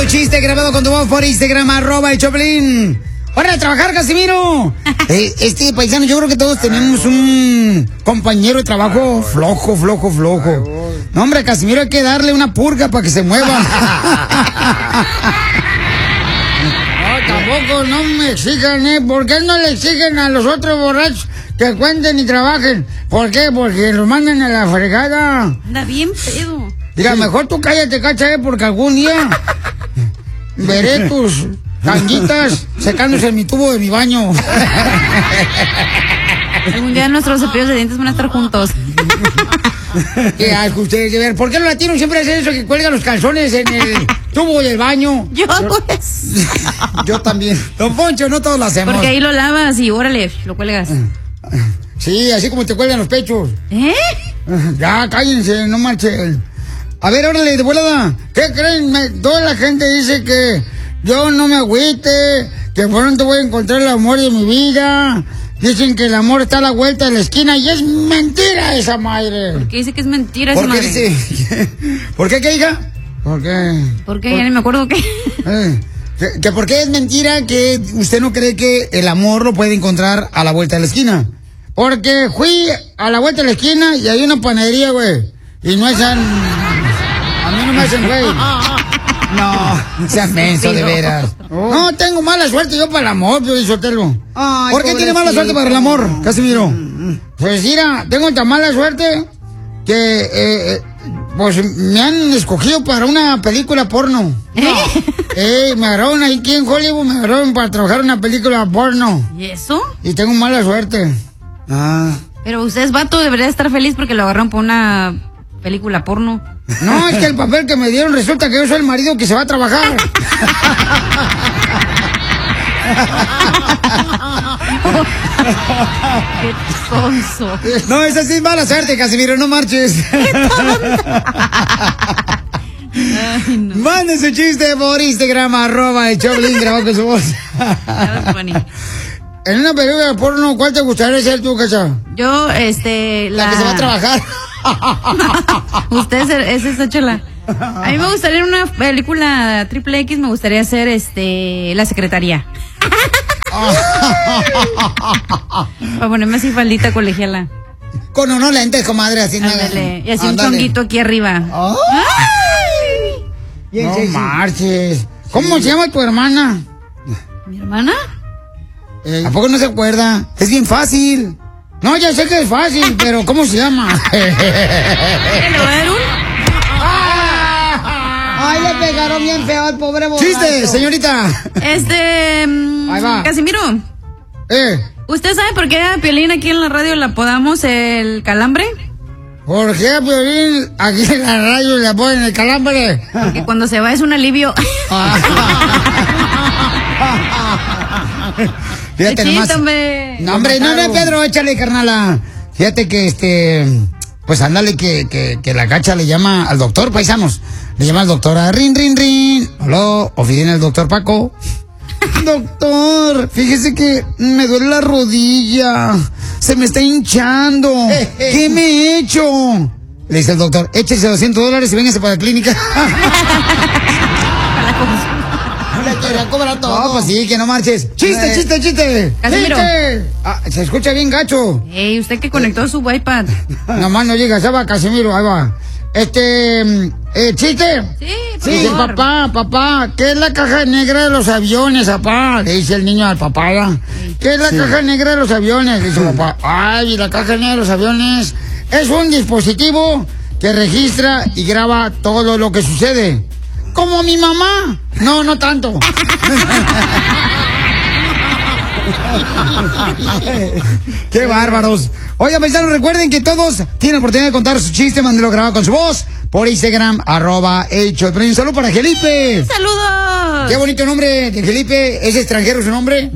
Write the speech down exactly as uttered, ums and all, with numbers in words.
chiste grabado con tu voz por Instagram, arroba el Choplin. ¡Hora de trabajar, Casimiro! eh, este paisano, yo creo que todos tenemos un compañero de trabajo flojo, flojo, flojo. No, hombre, Casimiro, hay que darle una purga para que se mueva. No, tampoco, no me exijan, ¿eh? ¿Por qué no le exigen a los otros borrachos que cuenten y trabajen? ¿Por qué? Porque los mandan a la fregada. Anda bien pedo. Diga, mejor tú cállate, cacha, ¿eh? Porque algún día veré tus tanguitas secándose en mi tubo de mi baño. Algún día nuestros cepillos de dientes van a estar juntos. ¿Qué asco ustedes de ver? ¿Por qué los latinos siempre hacen eso que cuelgan los calzones en el tubo del baño? Yo, pues. Yo también. Don Poncho, no todos lo hacemos. Porque ahí lo lavas y órale, lo cuelgas. Sí, así como te cuelgan los pechos. ¿Eh? Ya, cállense, no marchen. A ver, órale, de volada. ¿Qué creen? Me, toda la gente dice que yo no me agüite, que pronto voy a encontrar el amor de mi vida. Dicen que el amor está a la vuelta de la esquina y es mentira esa madre. ¿Por qué dice que es mentira esa ¿Por qué madre? dice? ¿Por qué, qué, hija? ¿Por qué? ¿Por qué? Ya ni me acuerdo qué. Eh, que, que por qué es mentira que usted no cree que el amor lo puede encontrar a la vuelta de la esquina. Porque fui a la vuelta de la esquina y hay una panadería, güey. Y no es an... A mí no me hacen, güey. No, seas menso, de veras. Oh. No, tengo mala suerte yo para el amor, Pio Sotelo. ¿Por qué tiene mala suerte para el amor, Casimiro? Pues mira, tengo tan mala suerte que eh, pues me han escogido para una película porno. ¿Eh? Eh, me agarraron ahí aquí en Hollywood, me agarraron para trabajar en una película porno. ¿Y eso? Y tengo mala suerte. Ah. Pero usted es vato, debería estar feliz porque lo agarraron por una película porno. No, es que el papel que me dieron resulta que yo soy el marido que se va a trabajar. Qué sonso. No, esa sí es mala suerte, Casimiro, no marches. Ay, no. Mande su chiste por Instagram, arroba el Choplin, grabado con su voz. En una película de porno, ¿cuál te gustaría ser tú, Cacha? Yo, este... La, la que se va a trabajar. Usted es, es esa chela. A mí me gustaría en una película triple X, me gustaría ser este la secretaria. Para ponerme así faldita colegiala. Con unos lentes, comadre, así. Ándale, y así Ándale. Un chonguito aquí arriba. Oh. No marches. ¿Cómo se llama tu hermana? ¿Mi hermana? Eh, ¿A poco no se acuerda? Es bien fácil. No, ya sé que es fácil, pero ¿cómo se llama? ¿Le voy a dar un? ¡Ay, le pegaron bien feo al pobre borracho! ¡Chiste, señorita! Este... Ahí va. Casimiro. ¿Eh? ¿Usted sabe por qué a Piolín aquí en la radio le apodamos el calambre? ¿Por qué a Piolín aquí en la radio le apodan el calambre? Porque cuando se va es un alivio. Fíjate nomás. No, hombre, no, no, Pedro, échale, carnala. Fíjate que este, pues ándale que, que, que la Cacha le llama al doctor, paisanos. Le llama al doctor a rin, rin, rin. Aló, oficina el doctor Paco. Doctor, fíjese que me duele la rodilla. Se me está hinchando. ¿Qué me he hecho? Le dice el doctor, échese doscientos dólares y véngase para la clínica. Le cobra todo. No, pues sí, que no marches. ¡Chiste, chiste, chiste! Casimiro. ¡Chiste! Ah, se escucha bien gacho. Ey, usted que conectó su iPad. Nomás no llega, se va, Casimiro, ahí va. Este, eh, ¿chiste? Sí, por sí, dice, favor. papá, papá, ¿qué es la caja negra de los aviones, papá? Le dice el niño al papá, ¿ya? ¿Qué es la sí. caja negra de los aviones? Le dice el papá, ay, la caja negra de los aviones es un dispositivo que registra y graba todo lo que sucede. ¿Como mi mamá? No, no tanto. ¡Qué bárbaros! Oigan, paisanos, recuerden que todos tienen oportunidad de contar su chiste, mándelo grabado con su voz por Instagram, arroba el Choplin. Un saludo para Felipe. ¡Saludos! Qué bonito nombre de Felipe. ¿Es extranjero su nombre?